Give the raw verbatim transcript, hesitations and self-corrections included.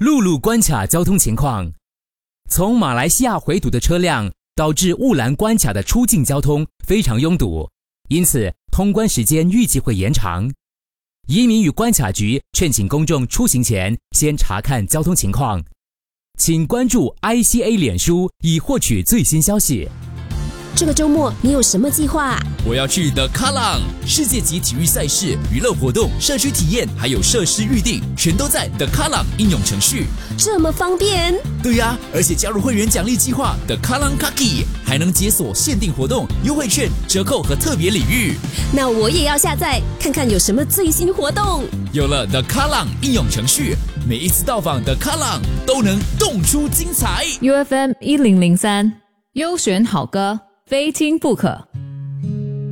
陆路关卡交通情况。从马来西亚回堵的车辆导致雾兰关卡的出境交通非常拥堵，因此通关时间预计会延长。移民与关卡局劝请公众出行前先查看交通情况，请关注 I C A 脸书以获取最新消息。 这个周末你有什么计划？ 我要去 The Kallang 世界级体育赛事、娱乐活动、社区体验，还有设施预定，全都在 The Kallang 应用程序。 这么方便？ 对呀、啊，而且加入会员奖励计划 The Kallang Kaki 还能解锁限定活动、优惠券、折扣和特别礼遇。 那我也要下载看看有什么最新活动。 有了 The Kallang 应用程序，每一次到访 The Kallang 都能动出精彩。 U F M 一零零三，优选好歌，非听不可。